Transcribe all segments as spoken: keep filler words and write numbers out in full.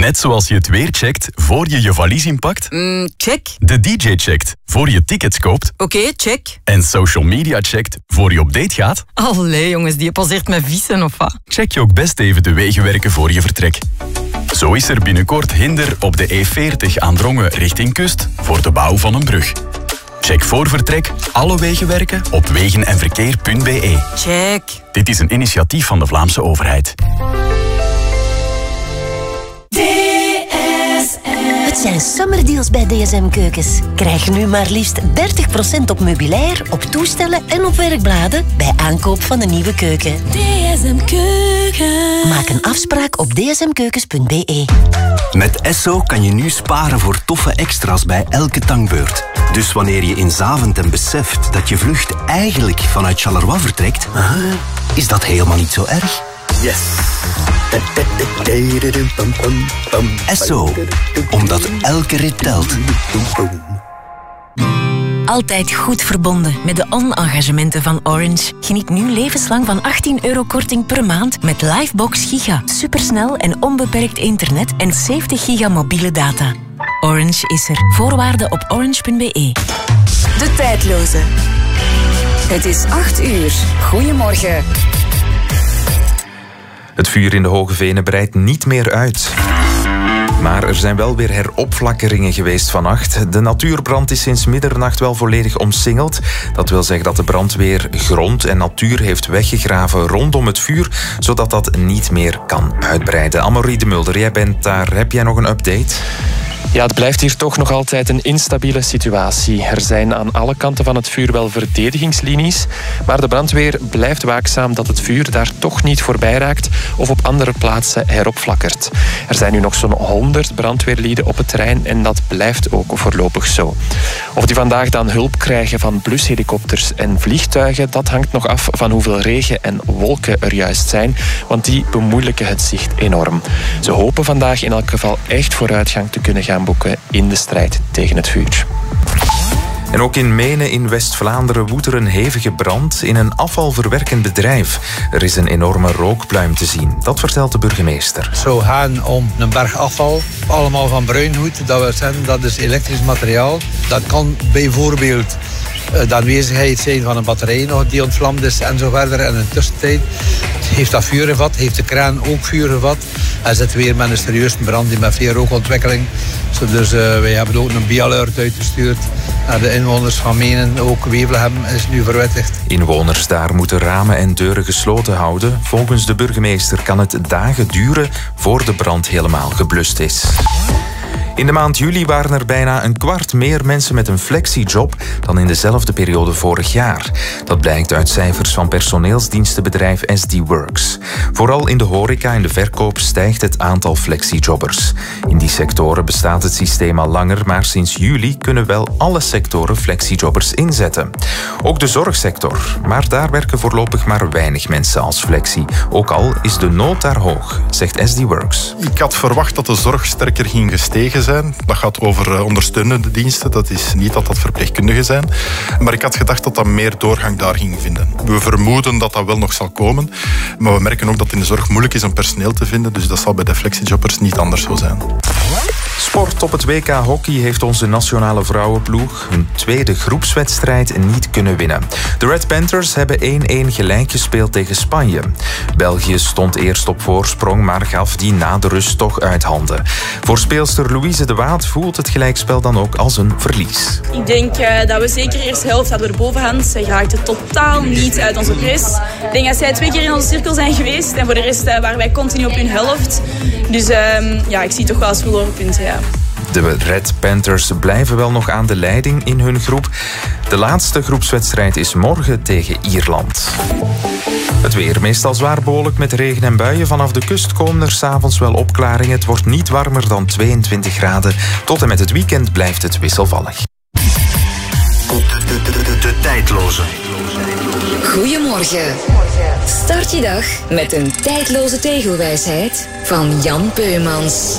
Net zoals je het weer checkt voor je je valies inpakt. Mm, check. De D J checkt voor je tickets koopt. Oké, okay, check. En social media checkt voor je op date gaat. Allee jongens, die passeert met vissen of wat? Check je ook best even de wegenwerken voor je vertrek. Zo is er binnenkort hinder op de E veertig aan Drongen richting kust voor de bouw van een brug. Check voor vertrek alle wegenwerken op wegen en verkeer punt b e. Check. Dit is een initiatief van de Vlaamse overheid. Het zijn summerdeals bij D S M Keukens. Krijg nu maar liefst dertig procent op meubilair, op toestellen en op werkbladen bij aankoop van een nieuwe keuken. D S M Keukens. Maak een afspraak op d s m keukens punt b e. Met Esso kan je nu sparen voor toffe extra's bij elke tankbeurt. Dus wanneer je in Zaventem beseft dat je vlucht eigenlijk vanuit Charleroi vertrekt, is dat helemaal niet zo erg. Yes. Esso, omdat elke rit telt. Altijd goed verbonden met de on-engagementen van Orange. Geniet nu levenslang van achttien euro korting per maand met Livebox Giga. Supersnel en onbeperkt internet en zeventig giga mobiele data. Orange is er. Voorwaarden op orange punt b e. De tijdloze. Het is acht uur. Goedemorgen. Het vuur in de Hoge Venen breidt niet meer uit. Maar er zijn wel weer heropflakkeringen geweest vannacht. De natuurbrand is sinds middernacht wel volledig omsingeld. Dat wil zeggen dat de brandweer grond en natuur heeft weggegraven rondom het vuur, zodat dat niet meer kan uitbreiden. Amaury de Mulder, jij bent daar. Heb jij nog een update? Ja, het blijft hier toch nog altijd een instabiele situatie. Er zijn aan alle kanten van het vuur wel verdedigingslinies, maar de brandweer blijft waakzaam dat het vuur daar toch niet voorbij raakt of op andere plaatsen heropflakkert. Er zijn nu nog zo'n honderd brandweerlieden op het terrein en dat blijft ook voorlopig zo. Of die vandaag dan hulp krijgen van blushelikopters en vliegtuigen, dat hangt nog af van hoeveel regen en wolken er juist zijn, want die bemoeilijken het zicht enorm. Ze hopen vandaag in elk geval echt vooruitgang te kunnen gaan boeken in de strijd tegen het vuur. En ook in Menen in West-Vlaanderen woedt er een hevige brand in een afvalverwerkend bedrijf. Er is een enorme rookpluim te zien. Dat vertelt de burgemeester. Het zou gaan om een berg afval, allemaal van bruingoed. Dat wil zeggen, dat is elektrisch materiaal. Dat kan bijvoorbeeld de aanwezigheid zijn van een batterij nog die ontvlamd is en zo verder. En in de tussentijd heeft dat vuur gevat, heeft de kraan ook vuur gevat. En zit weer met een serieuze brand die met veel rookontwikkeling. Dus uh, wij hebben ook een B-alert uitgestuurd. En de inwoners van Menen, ook Wevelgem, is nu verwittigd. Inwoners daar moeten ramen en deuren gesloten houden. Volgens de burgemeester kan het dagen duren voor de brand helemaal geblust is. In de maand juli waren er bijna een kwart meer mensen met een flexiejob dan in dezelfde periode vorig jaar. Dat blijkt uit cijfers van personeelsdienstenbedrijf S D Works. Vooral in de horeca en de verkoop stijgt het aantal flexiejobbers. In die sectoren bestaat het systeem al langer, maar sinds juli kunnen wel alle sectoren flexiejobbers inzetten. Ook de zorgsector, maar daar werken voorlopig maar weinig mensen als flexie. Ook al is de nood daar hoog, zegt S D Works. Ik had verwacht dat de zorg sterker ging gestegen zijn. Dat gaat over ondersteunende diensten. Dat is niet dat dat verpleegkundigen zijn. Maar ik had gedacht dat dat meer doorgang daar ging vinden. We vermoeden dat dat wel nog zal komen. Maar we merken ook dat het in de zorg moeilijk is om personeel te vinden. Dus dat zal bij de flexiejobbers niet anders zo zijn. Sport op het W K Hockey heeft onze nationale vrouwenploeg hun tweede groepswedstrijd niet kunnen winnen. De Red Panthers hebben één-één gelijk gespeeld tegen Spanje. België stond eerst op voorsprong, maar gaf die na de rust toch uit handen. Voor speelster Louise de Waard voelt het gelijkspel dan ook als een verlies. Ik denk uh, dat we zeker de eerste helft hadden de bovenhand. Zij raakte totaal niet uit onze press. Ik denk dat zij twee keer in onze cirkel zijn geweest en voor de rest uh, waren wij continu op hun helft. Dus uh, ja, ik zie toch wel als verloren punten, ja. De Red Panthers blijven wel nog aan de leiding in hun groep. De laatste groepswedstrijd is morgen tegen Ierland. Het weer meestal zwaar bewolkt met regen en buien. Vanaf de kust komen er 's avonds wel opklaringen. Het wordt niet warmer dan tweeëntwintig graden. Tot en met het weekend blijft het wisselvallig. De, de, de, de, de tijdloze. Goedemorgen. Start je dag met een tijdloze tegelwijsheid van Jan Peumans.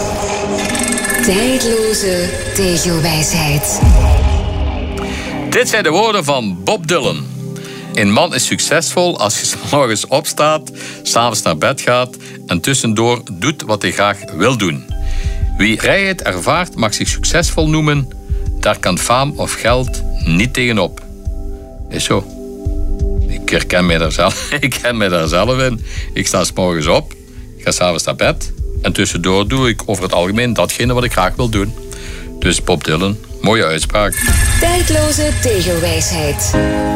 Tijdloze tegelwijsheid. Dit zijn de woorden van Bob Dylan. Een man is succesvol als je 's morgens opstaat, 's avonds naar bed gaat en tussendoor doet wat hij graag wil doen. Wie vrijheid ervaart mag zich succesvol noemen. Daar kan faam of geld niet tegenop. Is zo. Ik herken mij daar zelf, ik ken mij daar zelf in. Ik sta 's morgens op, ik ga 's avonds naar bed en tussendoor doe ik over het algemeen datgene wat ik graag wil doen. Dus Bob Dylan, mooie uitspraak. Tijdloze tegelwijsheid.